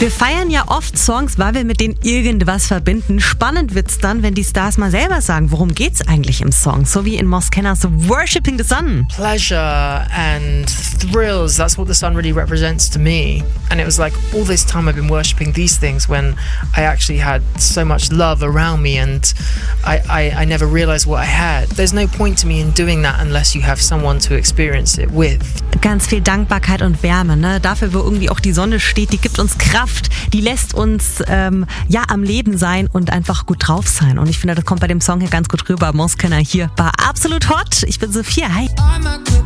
Wir feiern ja oft Songs, weil wir mit denen irgendwas verbinden. Spannend wird's dann, wenn die Stars mal selber sagen, worum geht's eigentlich im Song. So wie in Moss Kenners Worshipping the Sun. Pleasure and thrills, that's what the sun really represents to me. And it was like all this time I've been worshipping these things when I actually had so much love around me and I never realized what I had. There's no point to me in doing that unless you have someone to experience it with. Ganz viel Dankbarkeit und Wärme, ne? Dafür, wo irgendwie auch die Sonne steht, die gibt uns Kraft, die lässt uns am Leben sein und einfach gut drauf sein. Und ich finde, das kommt bei dem Song hier ganz gut rüber. Moss Kenner hier war absolut hot. Ich bin Sophia. Hi.